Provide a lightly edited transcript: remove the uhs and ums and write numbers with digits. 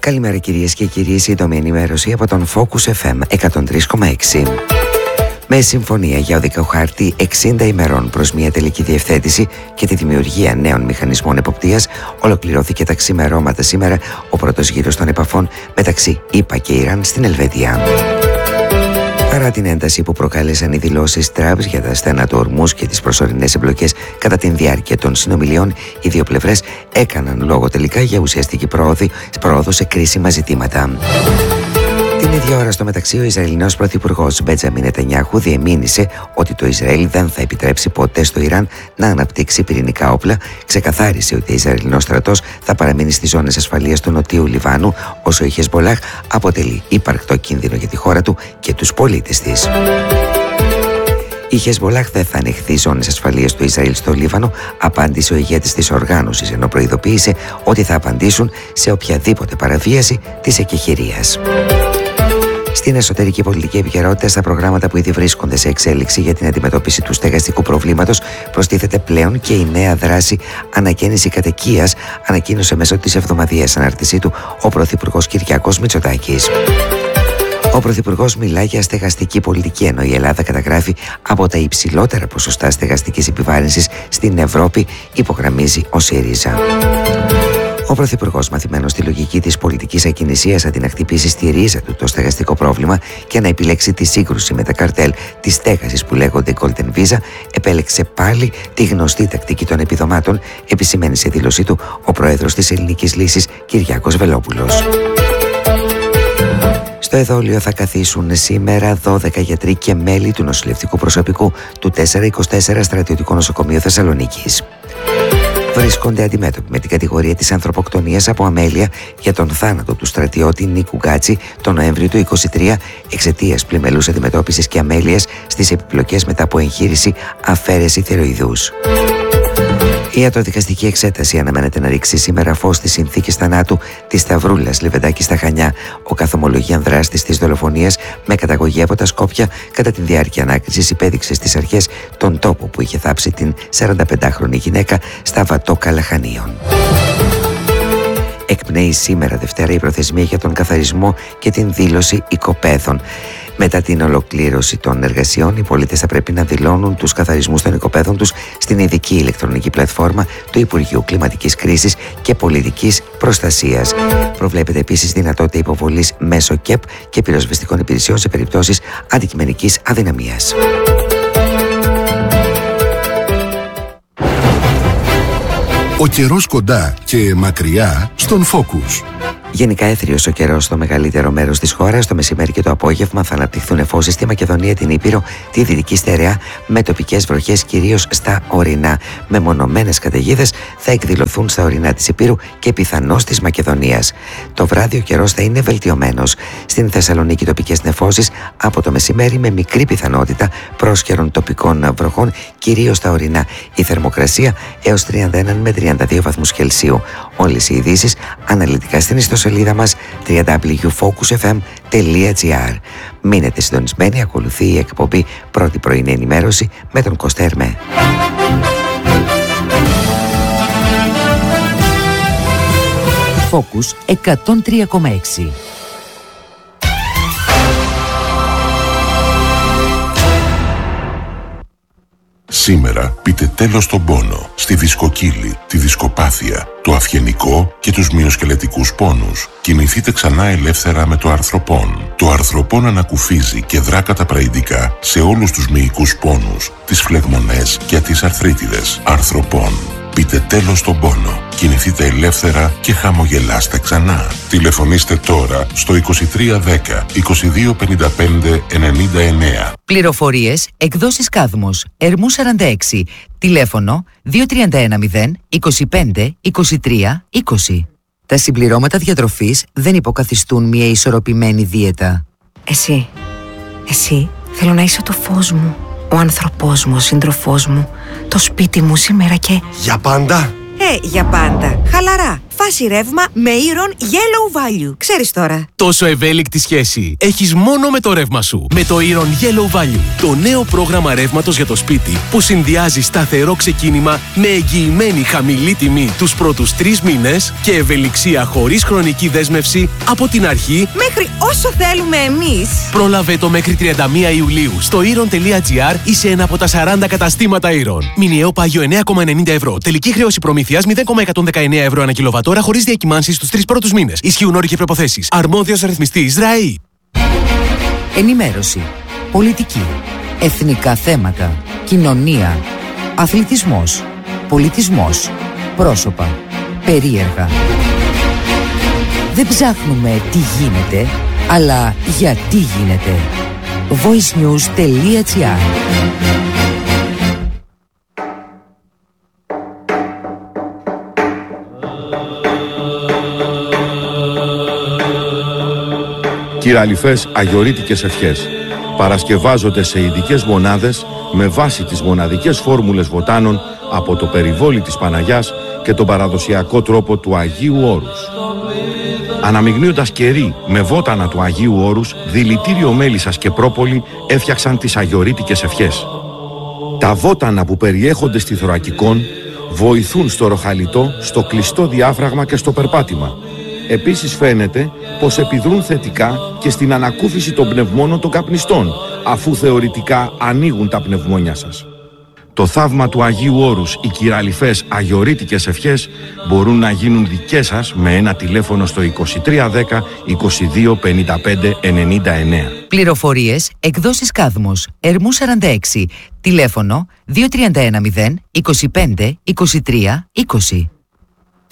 Καλημέρα κυρίες και κύριοι, σύντομη ενημέρωση από τον Focus FM 103,6. Με συμφωνία για οδικό χάρτη 60 ημερών προς μια τελική διευθέτηση και τη δημιουργία νέων μηχανισμών εποπτείας, ολοκληρώθηκε τα ξημερώματα σήμερα ο πρώτος γύρος των επαφών μεταξύ ΗΠΑ και Ιράν στην Ελβετία. Παρά την ένταση που προκάλεσαν οι δηλώσεις Τραμπ για τα στενά του Ορμούς και τις προσωρινές εμπλοκές κατά την διάρκεια των συνομιλιών, οι δύο πλευρές έκαναν λόγο τελικά για ουσιαστική πρόοδο σε κρίσιμα ζητήματα. Την ίδια ώρα στο μεταξύ, ο Ισραηλινός Πρωθυπουργός Μπέντζαμιν Νετανιάχου διεμήνυσε ότι το Ισραήλ δεν θα επιτρέψει ποτέ στο Ιράν να αναπτύξει πυρηνικά όπλα. Ξεκαθάρισε ότι ο Ισραηλινός στρατός θα παραμείνει στις ζώνες ασφαλείας του Νοτιού Λιβάνου, όσο η Χεσμπολάχ αποτελεί ύπαρκτο κίνδυνο για τη χώρα του και τους πολίτες της. Η Χεσμπολάχ δεν θα ανεχθεί ζώνες ασφαλείας του Ισραήλ στο Λίβανο, απάντησε ο ηγέτης της οργάνωσης, ενώ προειδοποίησε ότι θα απαντήσουν σε οποιαδήποτε παραβίαση της εκεχηρίας. Στην εσωτερική πολιτική επικαιρότητα, στα προγράμματα που ήδη βρίσκονται σε εξέλιξη για την αντιμετώπιση του στεγαστικού προβλήματος, προστίθεται πλέον και η νέα δράση ανακαίνιση κατοικίας, ανακοίνωσε μέσω της εβδομαδιαίας ανάρτησή του ο Πρωθυπουργός Κυριάκος Μητσοτάκης. Ο Πρωθυπουργός μιλά για στεγαστική πολιτική, ενώ η Ελλάδα καταγράφει από τα υψηλότερα ποσοστά στεγαστικής επιβάρυνσης στην Ευρώπη, υπογραμμίζει ο ΣΥΡΙΖΑ. Ο Πρωθυπουργός, μαθημένος στη λογική της πολιτικής ακινησίας, αντί να χτυπήσει στη ρίζα του το στεγαστικό πρόβλημα και να επιλέξει τη σύγκρουση με τα καρτέλ της στέγασης που λέγονται Golden Visa, επέλεξε πάλι τη γνωστή τακτική των επιδομάτων, επισημαίνει σε δήλωσή του ο πρόεδρος της Ελληνικής Λύσης Κυριάκος Βελόπουλος. Στο εδόλιο θα καθίσουν σήμερα 12 γιατροί και μέλη του νοσηλευτικού προσωπικού του 424 Στρατιωτικού Νοσοκομείου Θεσσαλονίκης. Βρίσκονται αντιμέτωποι με την κατηγορία της ανθρωποκτονίας από αμέλεια για τον θάνατο του στρατιώτη Νίκου Γκάτση τον Νοέμβριο του 2023 εξαιτίας πλημελούς αντιμετώπισης και αμέλειας στις επιπλοκές μετά από εγχείρηση αφαίρεση θηροειδούς. Η ιατροδικαστική εξέταση αναμένεται να ρίξει σήμερα φως στις συνθήκες θανάτου της Σταυρούλας Λεβεντάκη στα Χανιά, ο καθομολογίαν δράστης της δολοφονίας με καταγωγή από τα Σκόπια. Κατά τη διάρκεια ανάκρισης υπέδειξε στις αρχές τον τόπο που είχε θάψει την 45χρονη γυναίκα στα Βατόκα Λαχανίων. Εκπνέει σήμερα Δευτέρα η προθεσμία για τον καθαρισμό και την δήλωση οικοπαίδων. Μετά την ολοκλήρωση των εργασιών, οι πολίτες θα πρέπει να δηλώνουν τους καθαρισμούς των οικοπαίδων τους στην ειδική ηλεκτρονική πλατφόρμα του Υπουργείου Κλιματικής Κρίσης και Πολιτικής Προστασίας. Προβλέπεται επίσης δυνατότητα υποβολής μέσω ΚΕΠ και πυροσβεστικών υπηρεσιών σε περιπτώσεις αντικειμενικής αδυναμίας. Ο καιρός κοντά και μακριά στον Focus. Γενικά έθριος ο καιρός στο μεγαλύτερο μέρος της χώρας. Το μεσημέρι και το απόγευμα θα αναπτυχθούν εφώσεις στη Μακεδονία, την Ήπειρο, τη Δυτική Στερεά, με τοπικές βροχές κυρίως στα ορεινά. Μεμονωμένες καταιγίδες θα εκδηλωθούν στα ορεινά της Ήπειρου και πιθανώς της Μακεδονίας. Το βράδυ ο καιρός θα είναι βελτιωμένος. Στην Θεσσαλονίκη τοπικές νεφώσεις από το μεσημέρι με μικρή πιθανότητα πρόσχερων τοπικών βροχών, κυρίως στα ορεινά. Η θερμοκρασία έως 31 με 32 βαθμούς Κελσίου. Όλες οι ειδήσεις αναλυτικά στην ιστοσελίδα μας www.focusfm.gr. Μείνετε συντονισμένοι, ακολουθεί η εκπομπή Πρώτη Πρωινή Ενημέρωση με τον Κώστα Ερμέ. Focus 103,6. Σήμερα πείτε τέλος στον πόνο, στη δισκοκύλη, τη δισκοπάθεια, το αυγενικό και τους μυοσκελετικούς πόνους. Κινηθείτε ξανά ελεύθερα με το αρθροπόν. Το αρθροπόν ανακουφίζει και δρά καταπραγητικά σε όλους τους μυϊκούς πόνους, τις φλεγμονές και τις αρθρίτιδες. Αρθροπόν. Πείτε τέλος στον πόνο. Κινηθείτε ελεύθερα και χαμογελάστε ξανά. Τηλεφωνήστε τώρα στο 2310 2255 99. Πληροφορίες, εκδόσεις Κάδμος, Ερμού 46, τηλέφωνο 2310 25 23 20. Τα συμπληρώματα διατροφής δεν υποκαθιστούν μια ισορροπημένη δίαιτα. Εσύ θέλω να είσαι το φως μου, ο άνθρωπός μου, ο σύντροφός μου, το σπίτι μου σήμερα και... Για πάντα! Για πάντα. Χαλαρά. φάση ρεύμα με Iron Yellow Value. Ξέρεις τώρα. Τόσο ευέλικτη σχέση έχεις μόνο με το ρεύμα σου. Με το Iron Yellow Value, το νέο πρόγραμμα ρεύματος για το σπίτι που συνδυάζει σταθερό ξεκίνημα με εγγυημένη χαμηλή τιμή τους πρώτους 3 μήνες και ευελιξία χωρίς χρονική δέσμευση από την αρχή Μέχρι όσο θέλουμε εμείς. Πρόλαβε το μέχρι 31 Ιουλίου στο iron.gr ή σε ένα από τα 40 καταστήματα Iron. Μηνιαίο πάγιο 9,90 ευρώ. Τελική χρέωση προμήθειας 0,119 ευρώ ανά κιλοβατόρα χωρίς διακυμάνσεις στους 3 πρώτους μήνες. Ισχύουν όροι και προϋποθέσεις. Αρμόδιος ρυθμιστής ΡΑΗ. Ενημέρωση, πολιτική, εθνικά θέματα, κοινωνία, αθλητισμός, πολιτισμός, πρόσωπα, περίεργα. Δεν ψάχνουμε τι γίνεται, αλλά γιατί γίνεται. voicenews.gr. Κυραλιφές αγιορείτικες ευχές παρασκευάζονται σε ειδικές μονάδες με βάση τις μοναδικές φόρμουλες βοτάνων από το περιβόλι της Παναγιάς και τον παραδοσιακό τρόπο του Αγίου Όρους. Αναμειγνύοντας κερί με βότανα του Αγίου Όρους, δηλητήριο μέλισσας και πρόπολη έφτιαξαν τις αγιορείτικες ευχές. Τα βότανα που περιέχονται στη θωρακικόν βοηθούν στο ροχαλιτό, στο κλειστό διάφραγμα και στο περπάτημα. Επίσης φαίνεται πως επιδρούν θετικά και στην ανακούφιση των πνευμόνων των καπνιστών, αφού θεωρητικά ανοίγουν τα πνευμόνια σας. Το θαύμα του Αγίου Όρους, οι κυραλιφές αγιορείτικες ευχές μπορούν να γίνουν δικές σας με ένα τηλέφωνο στο 2310 22 55 99. Πληροφορίες, εκδόσεις Κάδμος, Ερμού 46, τηλέφωνο 2310 25 23 20.